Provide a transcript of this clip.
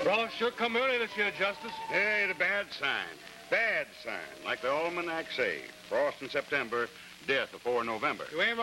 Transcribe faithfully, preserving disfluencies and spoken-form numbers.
Frost sure come early this year, Justice. Hey, the bad sign. Bad sign. Like the almanac say. Frost in September, death before November. You ain't